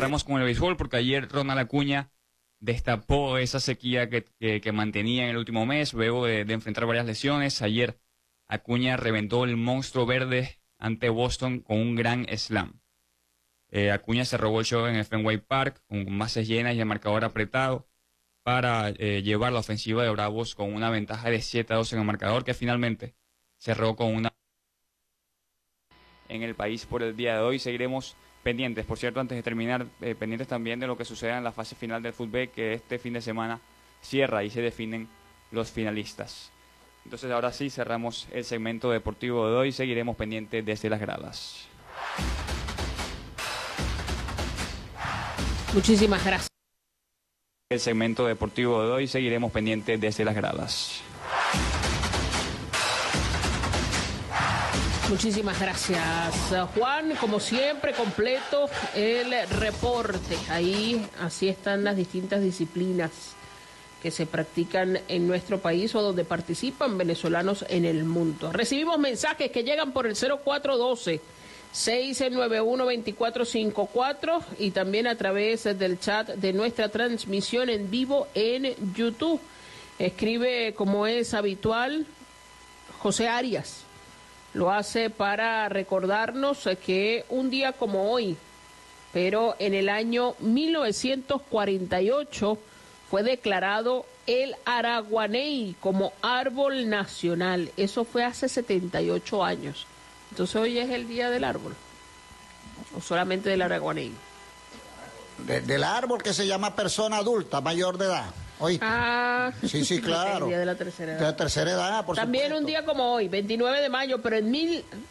cerramos con el béisbol porque ayer Ronald Acuña destapó esa sequía que mantenía en el último mes luego de enfrentar varias lesiones. Ayer Acuña reventó el monstruo verde ante Boston con un gran slam. Acuña se robó el show en el Fenway Park con bases llenas y el marcador apretado para llevar la ofensiva de Bravos con una ventaja de 7-2 en el marcador, que finalmente cerró con una en el país por el día de hoy. Seguiremos pendientes, por cierto, antes de terminar, pendientes también de lo que suceda en la fase final del fútbol, que este fin de semana cierra y se definen los finalistas. Entonces ahora sí cerramos el segmento deportivo de hoy, seguiremos pendientes desde las gradas. Muchísimas gracias. El segmento deportivo de hoy, seguiremos pendientes desde las gradas. Muchísimas gracias, Juan. Como siempre, completo el reporte. Ahí, así están las distintas disciplinas que se practican en nuestro país o donde participan venezolanos en el mundo. Recibimos mensajes que llegan por el 0412-691-2454 y también a través del chat de nuestra transmisión en vivo en YouTube. Escribe, como es habitual, José Arias. Lo hace para recordarnos que un día como hoy, pero en el año 1948, fue declarado el araguaney como árbol nacional. Eso fue hace 78 años. Entonces hoy es el día del árbol. ¿O solamente del araguaney? Del árbol que se llama persona adulta, mayor de edad. ¿Oíste? Ah, sí, claro. El día de la tercera edad. De la tercera edad, por También supuesto. un día como hoy, 29 de mayo, pero en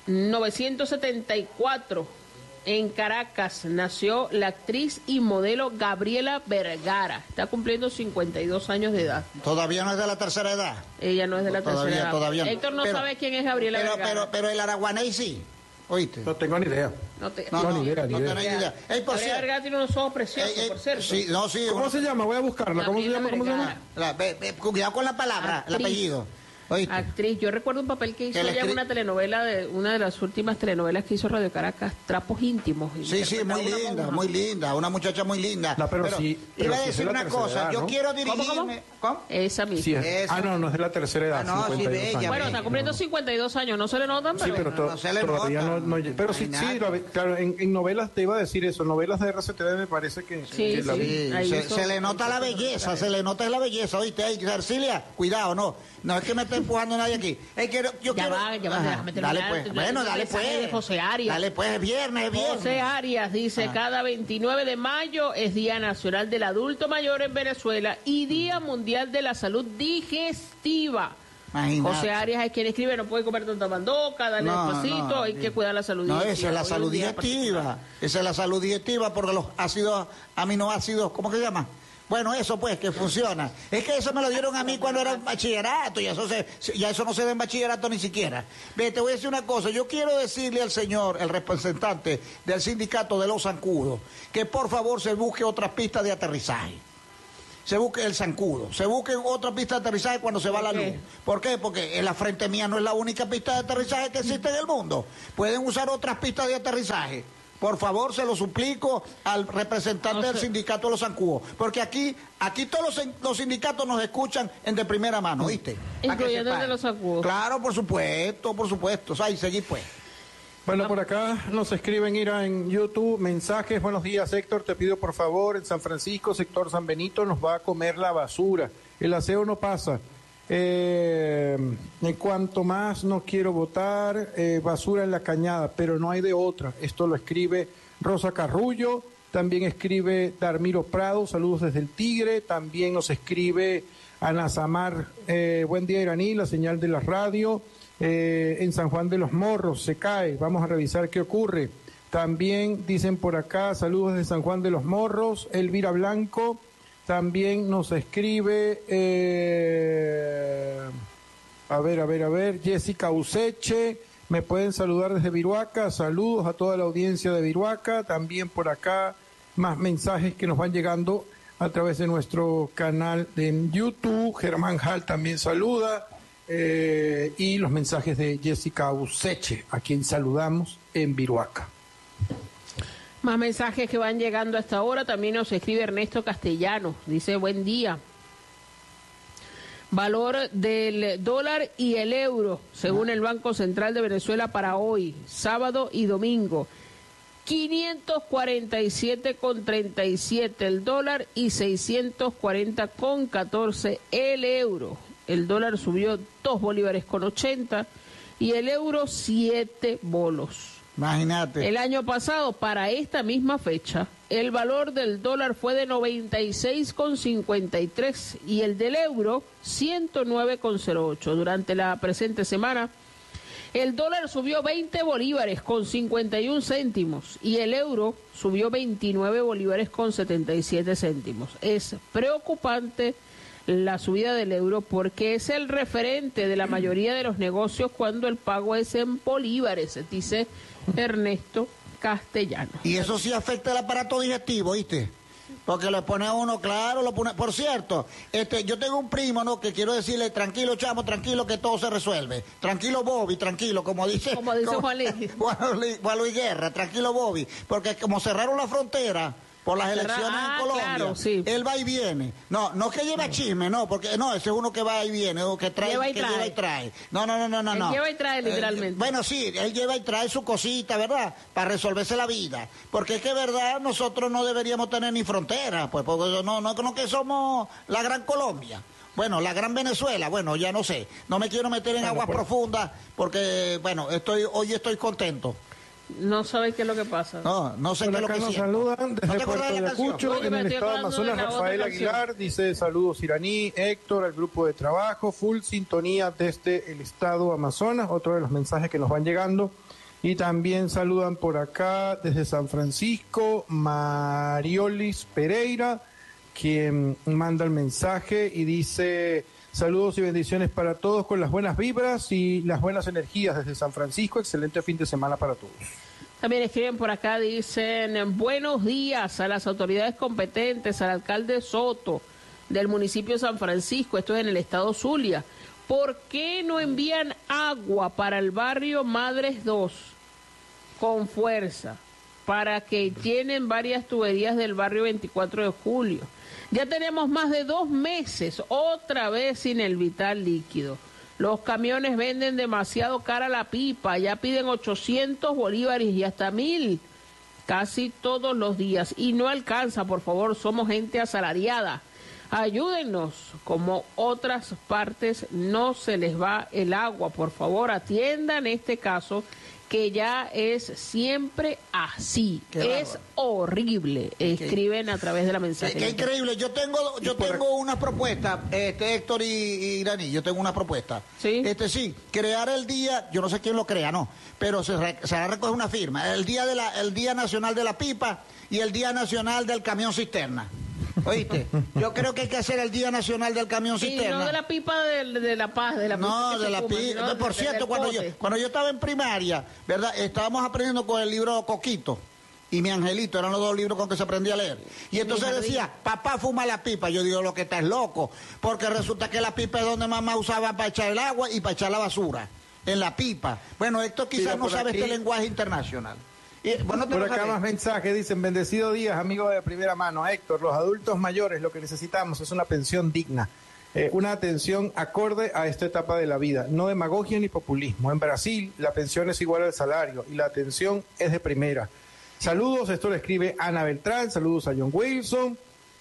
1974, en Caracas, nació la actriz y modelo Gabriela Vergara. Está cumpliendo 52 años de edad. ¿Todavía no es de la tercera edad? Ella no es de la tercera edad. Todavía no. Héctor no sabe quién es Gabriela Vergara. Pero el araguaney sí. ¿Oíste? No tengo ni idea. No tenés ni idea. idea. Ey, por Gabriela cierto. Vergara tiene unos ojos preciosos, por cierto. Sí, ¿Cómo se llama? Voy a buscarla. ¿Cómo se llama? Cuidado con la palabra, el apellido. ¿Oíste? Actriz. Yo recuerdo un papel que hizo ella en una telenovela, una de las últimas telenovelas que hizo Radio Caracas, Trapos Íntimos. Sí, muy linda, una muchacha muy linda. No, pero sí, iba a sí decir es de la una tercera cosa, edad, yo ¿no? quiero dirigirme... ¿Cómo? Esa misma. Sí, no es de la tercera edad, no, 52 sí, bella, años. Bueno, está cumpliendo 52 años, no se le notan, pero... Sí, pero no se le todavía nota. no. Pero sí, claro, en novelas te iba a decir eso, novelas de RCTV me parece que... Sí, la sí. Ahí se le nota la belleza, se le nota la belleza, ¿oíste? Ey, Garcilia, cuidado, no es que me esté empujando nadie aquí. Ey, yo quiero... déjame terminar. Dale pues, bueno, dale pues. José Arias. Dale pues, es viernes. José Arias dice, cada 29 de mayo es Día Nacional del Adulto Mayor en Venezuela y Día Mundial de la Salud Digestiva. Imagínate. José Arias es quien escribe, no puede comer tanta mandoca, darle despacito, hay que cuidar la salud digestiva. No, esa es la salud digestiva. Esa es la salud digestiva porque los aminoácidos, ¿cómo que se llama? Bueno, eso pues, que funciona. Es que eso me lo dieron a mí cuando era en bachillerato, y ya eso no se da en bachillerato ni siquiera. Ve, te voy a decir una cosa, yo quiero decirle al señor, el representante del sindicato de los zancudos, que por favor se busque otras pistas de aterrizaje. Se busque el zancudo, se busque otra pista de aterrizaje cuando se va la luz. ¿Por qué? Porque en la frente mía no es la única pista de aterrizaje que existe en el mundo. Pueden usar otras pistas de aterrizaje. Por favor, se lo suplico al representante del sindicato de los zancudos, porque aquí todos los sindicatos nos escuchan de primera mano, ¿viste? Incluyendo el de los zancudos. Claro, por supuesto. O sea, y seguí pues. Bueno, por acá nos escriben, Ira, en YouTube, mensajes. Buenos días, Héctor, te pido por favor, en San Francisco, sector San Benito, nos va a comer la basura. El aseo no pasa. En cuanto más no quiero votar, basura en la cañada, pero no hay de otra. Esto lo escribe Rosa Carrullo, también escribe Darmiro Prado, saludos desde el Tigre, también nos escribe Ana Samar, buen día Iraní, la señal de la radio, en San Juan de los Morros se cae, vamos a revisar qué ocurre. También dicen por acá, saludos desde San Juan de los Morros, Elvira Blanco. También nos escribe, a ver, Jessica Useche, me pueden saludar desde Viruaca, saludos a toda la audiencia de Viruaca, también por acá más mensajes que nos van llegando a través de nuestro canal de YouTube, Germán Hall también saluda, y los mensajes de Jessica Useche, a quien saludamos en Viruaca. Más mensajes que van llegando hasta ahora. También nos escribe Ernesto Castellano. Dice, buen día. Valor del dólar y el euro, según el Banco Central de Venezuela para hoy, sábado y domingo. 547,37 el dólar y 640,14 el euro. El dólar subió 2 bolívares con 80 y el euro 7 bolos. Imagínate. El año pasado, para esta misma fecha, el valor del dólar fue de 96,53 y el del euro 109,08. Durante la presente semana, el dólar subió 20 bolívares con 51 céntimos y el euro subió 29 bolívares con 77 céntimos. Es preocupante la subida del euro porque es el referente de la mayoría de los negocios cuando el pago es en bolívares, dice Ernesto Castellano. Y eso sí afecta el aparato digestivo, ¿viste? Porque le pone a uno, claro, lo pone. Por cierto, yo tengo un primo, ¿no? Que quiero decirle, tranquilo, chamo, tranquilo, que todo se resuelve. Tranquilo, Bobby, tranquilo, como dice Juan Luis. Juan Luis Guerra, tranquilo, Bobby. Porque como cerraron la frontera por las elecciones en Colombia, claro, sí. Él va y viene. No que lleva chisme, no, porque no, ese es uno que va y viene, o que trae, lleva y trae. No. Él lleva y trae literalmente. Bueno, sí, él lleva y trae su cosita, ¿verdad? Para resolverse la vida. Porque es que, ¿verdad? Nosotros no deberíamos tener ni frontera, pues, porque no que somos la gran Colombia. Bueno, la gran Venezuela, bueno, ya no sé. No me quiero meter en aguas profundas porque, bueno, hoy estoy contento. No sabes qué es lo que pasa. No sé qué es lo que nos siento. saludan desde Puerto Ayacucho, Oye, en el estoy estado de hablando de Amazonas. la otra Rafael canción. Aguilar dice saludos Iraní, Héctor, al grupo de trabajo, full sintonía desde el estado Amazonas, otro de los mensajes que nos van llegando. Y también saludan por acá desde San Francisco, Mariolis Pereira, quien manda el mensaje y dice: saludos y bendiciones para todos con las buenas vibras y las buenas energías desde San Francisco. Excelente fin de semana para todos. También escriben por acá, dicen, buenos días a las autoridades competentes, al alcalde Soto del municipio de San Francisco, esto es en el estado Zulia. ¿Por qué no envían agua para el barrio Madres 2 con fuerza? Para que llenen varias tuberías del barrio 24 de julio. Ya tenemos más de 2 meses otra vez sin el vital líquido. Los camiones venden demasiado cara la pipa, ya piden 800 bolívares y hasta 1000 casi todos los días. Y no alcanza, por favor, somos gente asalariada. Ayúdennos, como otras partes no se les va el agua, por favor, atiendan este caso que ya es siempre así. Es horrible. Escriben a través de la mensaje. Qué increíble. Yo tengo una propuesta, Héctor y Iraní, yo tengo una propuesta. ¿Sí? Sí, crear el día, yo no sé quién lo crea, no, pero se va a recoger una firma, el Día Nacional de la Pipa y el Día Nacional del Camión Cisterna. ¿Oíste? Yo creo que hay que hacer el Día Nacional del Camión Cisterna. Y no de la pipa de La Paz, de la pipa. No, de la pipa. Por cierto, cuando yo estaba en primaria, ¿verdad? Estábamos aprendiendo con el libro Coquito y Mi Angelito, eran los 2 libros con que se aprendía a leer. Y entonces decía, papá fuma la pipa. Yo digo, lo que está es loco, porque resulta que la pipa es donde mamá usaba para echar el agua y para echar la basura, en la pipa. Bueno, esto quizás no sabe este lenguaje internacional. Por acá más mensajes, dicen: bendecido días, amigos de primera mano. Héctor, los adultos mayores lo que necesitamos es una pensión digna, una atención acorde a esta etapa de la vida, no demagogia ni populismo. En Brasil la pensión es igual al salario y la atención es de primera. Saludos, esto lo escribe Ana Beltrán, saludos a John Wilson.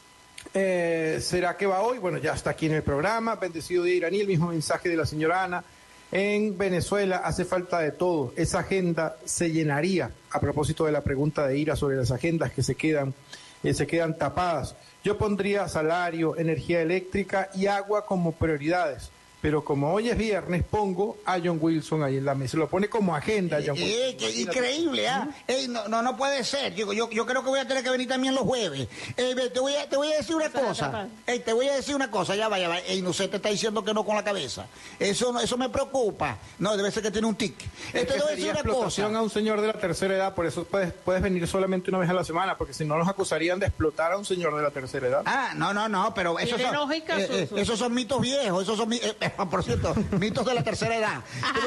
¿Será que va hoy? Bueno, ya está aquí en el programa. Bendecido día, Iraní, el mismo mensaje de la señora Ana. En Venezuela hace falta de todo. Esa agenda se llenaría, a propósito de la pregunta de Ira sobre las agendas que se quedan tapadas. Yo pondría salario, energía eléctrica y agua como prioridades. Pero como hoy es viernes, pongo a John Wilson ahí en la mesa. Lo pone como agenda, John Wilson. Qué increíble, ¿ah? No puede ser. Yo creo que voy a tener que venir también los jueves. Te voy a decir una cosa. Te voy a decir una cosa. Ya va. No sé, te está diciendo que no con la cabeza. Eso me preocupa. No, debe ser que tiene un tic. Te voy a decir una explotación cosa. A un señor de la tercera edad, por eso puedes venir solamente una vez a la semana, porque si no nos acusarían de explotar a un señor de la tercera edad. No, pero esos son mitos viejos. por cierto, mitos de la tercera edad.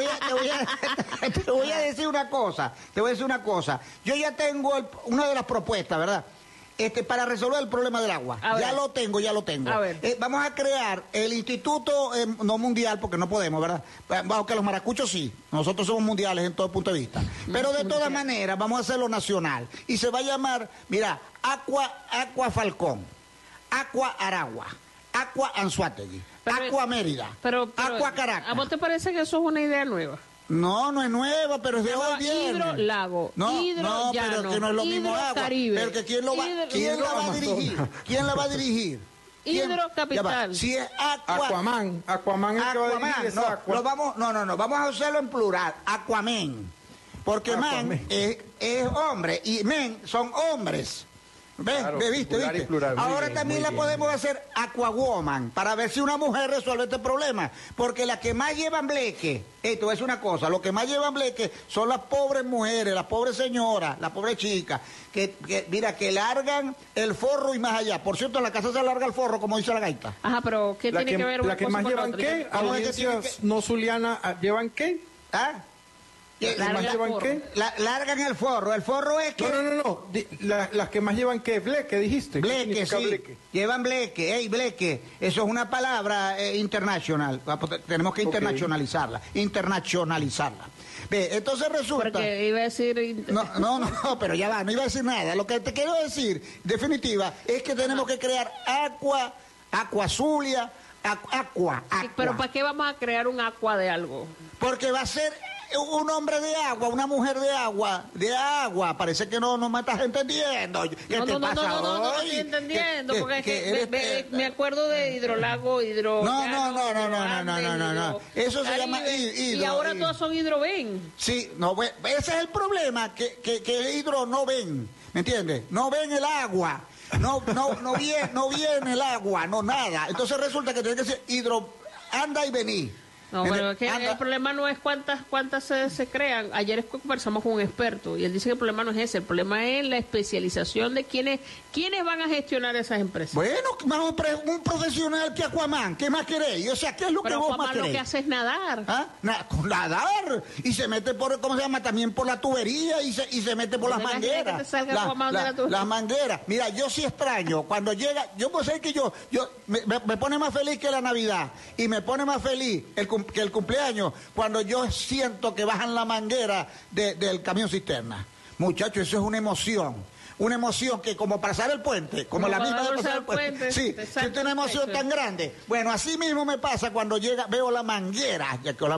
Te voy a decir una cosa. Yo ya tengo una de las propuestas, ¿verdad? Para resolver el problema del agua. Ya lo tengo. A ver. Vamos a crear el instituto, no mundial, porque no podemos, ¿verdad? Aunque los maracuchos sí, nosotros somos mundiales en todo punto de vista. Pero de todas maneras, vamos a hacerlo nacional. Y se va a llamar, mira, Aqua Falcón, Aqua Aragua, Aqua Anzoátegui, Aqua Mérida, Aqua Caracas. ¿A vos te parece que eso es una idea nueva? No, no es nueva, pero es de hoy viernes. Hidrolago, no, hidrollano, pero que no es lo mismo agua. Caribe, pero que ¿quién la va a dirigir? ¿Quién la va a dirigir? Hidrocapital. Si es Aquaman es el que va a dirigir esa agua. Vamos a hacerlo en plural, Aquaman. Porque man es hombre y men son hombres. ¿Ves? Claro, ¿Viste? Ahora también la podemos hacer Aquawoman para ver si una mujer resuelve este problema. Porque las que más llevan bleque, esto es una cosa, lo que más llevan bleque son las pobres mujeres, las pobres señoras, las pobres chicas, que largan el forro y más allá. Por cierto, en la casa se larga el forro, como dice la gaita. Ajá, pero ¿qué tiene que ver una ¿La que cosa más con la llevan otra? qué? Audiencias no zuliana, ¿llevan qué? ¿Ah? ¿Las llevan qué? Largan el forro. El forro es que... No. Las que más llevan qué, bleque, dijiste. Bleque, sí. Bleque? Llevan bleque. Bleque. Eso es una palabra internacional. Tenemos que internacionalizarla. Ve, entonces resulta... Porque iba a decir... No, pero ya va, no iba a decir nada. Lo que te quiero decir, definitiva, es que tenemos que crear Aqua Zulia, Aqua. Pero ¿para qué vamos a crear un agua de algo? Porque va a ser un hombre de agua, una mujer de agua, parece que no me estás entendiendo. ¿Qué te pasa no hoy? estoy entendiendo, porque es que eres- me acuerdo de hidrolago, No. Eso se llama y ahora todos son hidroven. Sí, ese es el problema, que el hidro no ven, ¿me entiendes? No ven el agua, no viene el agua, no nada. Entonces resulta que tiene que ser hidro, anda y vení. No, bueno, es que el problema no es cuántas se crean. Ayer conversamos con un experto y él dice que el problema no es ese, el problema es la especialización de quiénes van a gestionar esas empresas. Bueno, un profesional que Aquaman, ¿qué más queréis? O sea, ¿qué es lo Pero que vos Aquaman más lo queréis? que hace es nadar. Nadar, y se mete por, ¿cómo se llama? También por la tubería y se mete por las mangueras. Que te salga Aquaman de la tubería. Las mangueras. Mira, yo sí extraño, cuando llega, yo puedo ser que me pone más feliz que la Navidad y me pone más feliz que el cumpleaños cuando yo siento que bajan la manguera del camión cisterna. Muchachos, eso es una emoción que como pasar el puente, como la misma de pasar el puente. Sí, siento una emoción tan grande. Bueno, así mismo me pasa cuando veo la manguera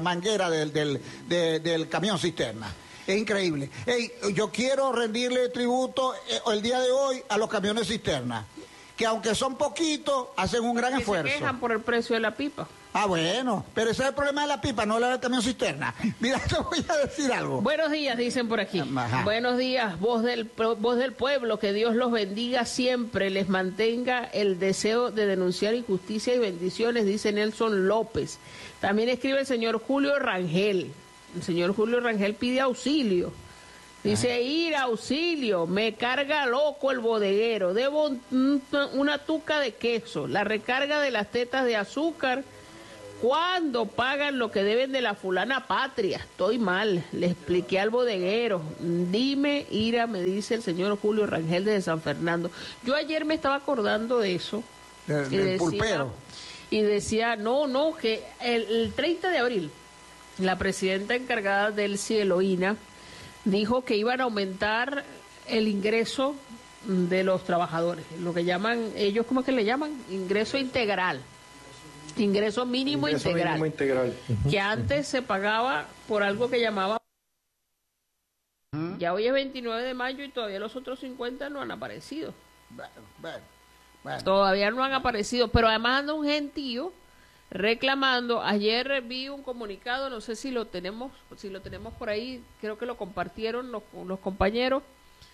del camión cisterna. Es increíble. Yo quiero rendirle tributo el día de hoy a los camiones cisterna, que aunque son poquitos, hacen un gran esfuerzo. Se quejan por el precio de la pipa. Ah, bueno, pero ese es el problema de la pipa, no la del camión cisterna. Mira, te voy a decir algo. Buenos días, dicen por aquí. Ajá. Buenos días, voz del pueblo, que Dios los bendiga siempre, les mantenga el deseo de denunciar injusticia y bendiciones, dice Nelson López. También escribe el señor Julio Rangel. El señor Julio Rangel pide auxilio. Dice, ir auxilio, me carga loco el bodeguero, debo una tuca de queso, la recarga de las tetas de azúcar. ¿Cuándo pagan lo que deben de la fulana patria? Estoy mal, le expliqué al bodeguero. Dime, Ira, me dice el señor Julio Rangel de San Fernando. Yo ayer me estaba acordando de eso. Del pulpero. Y decía, que el 30 de abril, la presidenta encargada del Cieloína dijo que iban a aumentar el ingreso de los trabajadores, lo que llaman, ellos, ¿cómo es que le llaman? Ingreso integral. Ingreso mínimo integral. Que antes se pagaba por algo que llamaba... Ya hoy es 29 de mayo y todavía los otros 50 no han aparecido. Bueno. Todavía no han aparecido, pero además anda un gentío reclamando. Ayer vi un comunicado, no sé si lo tenemos por ahí, creo que lo compartieron los compañeros,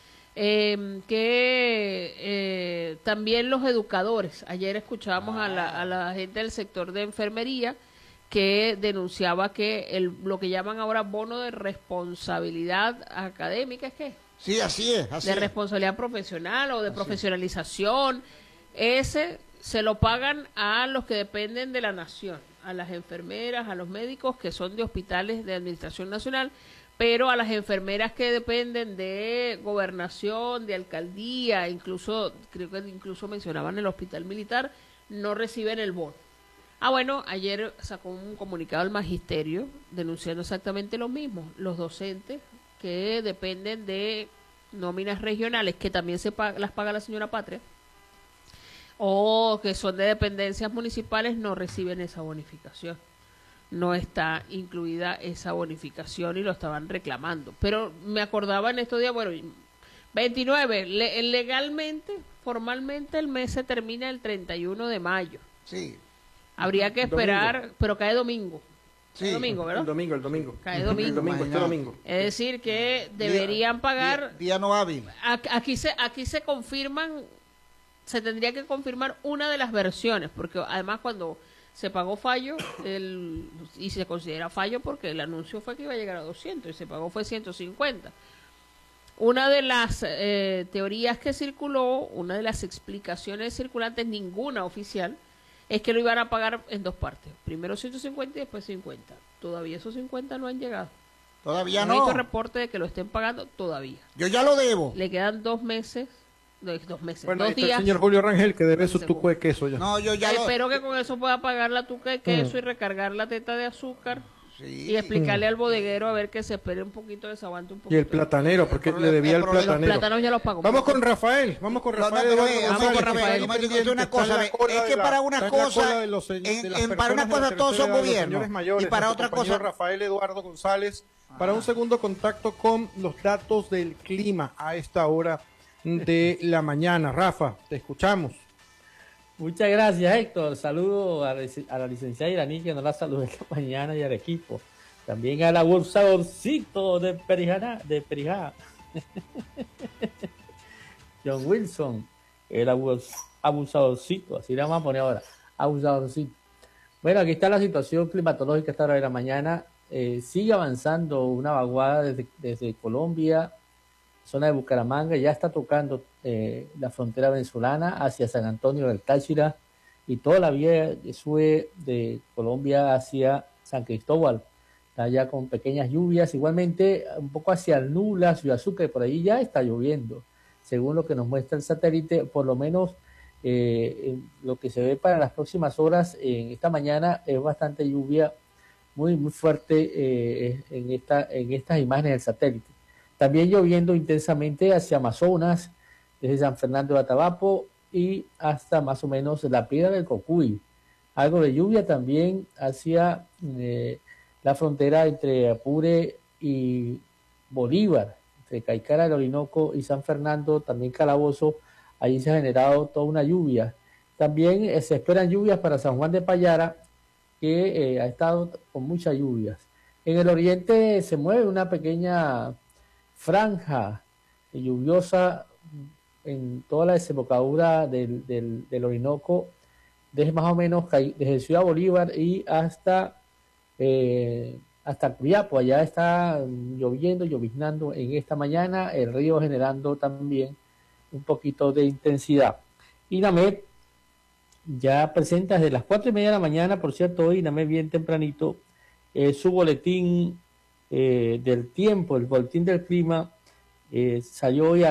que también los educadores, ayer escuchábamos a la gente del sector de enfermería que denunciaba que lo que llaman ahora bono de responsabilidad académica, ¿es qué? Sí, así es. De responsabilidad profesional o de profesionalización, ese se lo pagan a los que dependen de la nación, a las enfermeras, a los médicos que son de hospitales de Administración Nacional, pero a las enfermeras que dependen de gobernación, de alcaldía, incluso, creo que incluso mencionaban el hospital militar, no reciben el bono. Bueno, ayer sacó un comunicado el magisterio denunciando exactamente lo mismo. Los docentes que dependen de nóminas regionales, que también las paga la señora Patria, o que son de dependencias municipales, no reciben esa bonificación. No está incluida esa bonificación y lo estaban reclamando. Pero me acordaba en estos días, bueno, 29, legalmente, formalmente el mes se termina el 31 de mayo. Sí. Habría que esperar, pero cae domingo. Sí. Cae domingo, ¿verdad? El domingo. Cae domingo. El domingo, este domingo. Es decir, que deberían pagar... Día no hábil. Aquí se confirman, se tendría que confirmar una de las versiones, porque además cuando se pagó fallo, y se considera fallo porque el anuncio fue que iba a llegar a 200 y se pagó fue 150. Una de las teorías que circuló, una de las explicaciones circulantes, ninguna oficial, es que lo iban a pagar en dos partes. Primero 150 y después 50. Todavía esos 50 no han llegado. Todavía no. No hay no. reporte de que lo estén pagando todavía. Yo ya lo debo. Le quedan 2 meses. Bueno, 2 días. El señor Julio Rangel que debe su tuco de queso ya. No, yo ya Espero que con eso pueda pagar la tuca de queso y recargar la teta de azúcar. Sí. Y explicarle al bodeguero a ver que se espere un poquito, desaguante un poquito. Y el platanero, porque le debía el Los platanero. plátanos ya los pagó. Vamos con Rafael, vamos con Rafael. Una cosa, es que para una cosa, para una cosa todos son gobiernos y para otra cosa... Rafael Eduardo González, para un segundo contacto con los datos del clima a esta hora de la mañana. Rafa, te escuchamos. Muchas gracias, Héctor. Saludo a la licenciada Iraní, que nos la saludó esta mañana, y al equipo. También al abusadorcito de Perijá. John Wilson, el abusadorcito, así le vamos a poner ahora, abusadorcito. Bueno, aquí está la situación climatológica esta hora de la mañana. Sigue avanzando una vaguada desde Colombia, zona de Bucaramanga, ya está tocando la frontera venezolana hacia San Antonio del Táchira y toda la vía que sube de Colombia hacia San Cristóbal. Está ya con pequeñas lluvias, igualmente un poco hacia el Nula, Ciudad Sucre, por ahí ya está lloviendo. Según lo que nos muestra el satélite, por lo menos lo que se ve para las próximas horas en esta mañana es bastante lluvia, muy fuerte en estas imágenes del satélite. También lloviendo intensamente hacia Amazonas, desde San Fernando de Atabapo y hasta más o menos la Piedra del Cocuy. Algo de lluvia también hacia la frontera entre Apure y Bolívar, entre Caicara del Orinoco y San Fernando, también Calabozo. Allí se ha generado toda una lluvia. También se esperan lluvias para San Juan de Payara, que ha estado con muchas lluvias. En el oriente se mueve una pequeña franja lluviosa en toda la desembocadura del Orinoco, desde más o menos desde Ciudad Bolívar y hasta Copiapó. Allá está lloviznando en esta mañana, el río generando también un poquito de intensidad. INAMED ya presenta desde las 4:30 de la mañana, por cierto, hoy INAMED bien tempranito, su boletín del tiempo, el boletín del clima, salió hoy a